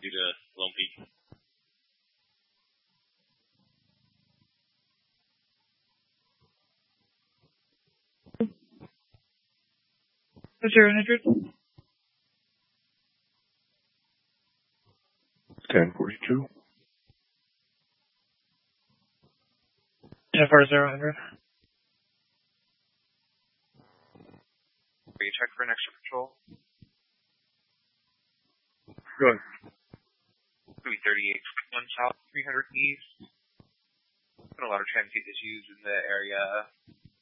due to Lone Peak. Is there an injured? 1042. FR 000. Will you check for an extra patrol? Good. 338, 1 south, 300 east. Been a lot of transit issues in the area.